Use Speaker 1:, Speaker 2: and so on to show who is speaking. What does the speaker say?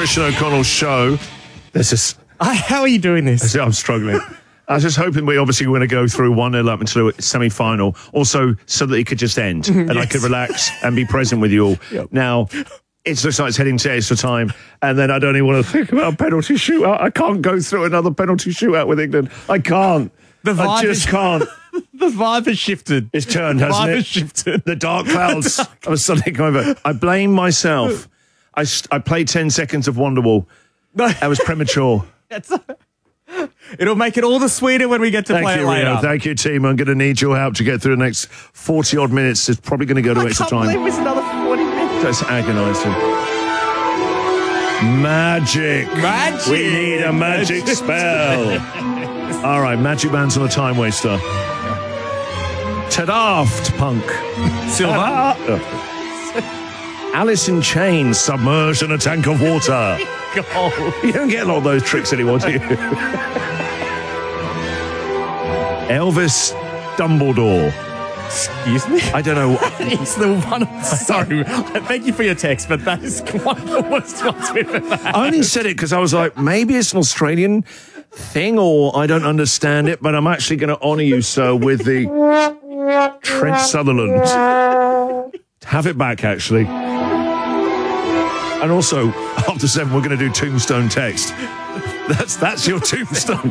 Speaker 1: Christian O'Connell show. This is...
Speaker 2: How are you doing this?
Speaker 1: I'm struggling. I was just hoping we obviously were going to go through 1-0 up into a semi-final, also so that it could just end and I could relax and be present with you all.
Speaker 2: Yep.
Speaker 1: Now, it looks like it's heading to extra time, and then I don't even want to think about a penalty shootout. I can't go through another penalty shootout with England. I can't. I just can't.
Speaker 2: The vibe has shifted.
Speaker 1: It's turned, hasn't it?
Speaker 2: Has shifted.
Speaker 1: The dark clouds are suddenly coming over. I blame myself. I played 10 seconds of Wonderwall.
Speaker 2: No.
Speaker 1: I was premature.
Speaker 2: It'll make it all the sweeter when we get to play it later.
Speaker 1: Rio. Thank you, team. I'm going to need your help to get through the next 40-odd minutes. It's probably going to go to extra time.
Speaker 2: I can't believe it's another 40 minutes.
Speaker 1: That's agonising. Magic. We need a magic spell. All right, Magic Man's on a time waster. Tadaft Punk.
Speaker 2: Silver.
Speaker 1: Alice in Chains submerged in a tank of water. You don't get a lot of those tricks anymore, do you? Elvis Dumbledore.
Speaker 2: Excuse me?
Speaker 1: I don't know.
Speaker 2: It's the one. Sorry. Thank you for your text, but that is one of the worst ones we've ever had.
Speaker 1: I only said it because I was like, maybe it's an Australian thing or I don't understand it, but I'm actually going to honour you, sir, with the Trent Sutherland. Have it back, actually. And also, after 7, we're going to do Tombstone text. That's your tombstone.